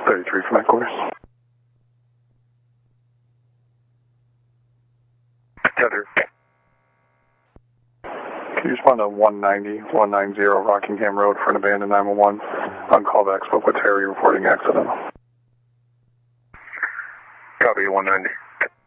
33 from headquarters. Tether. Can you respond to 190 Rockingham Road for an abandoned 911? On callback, spoke with Terry reporting accident. Copy 190.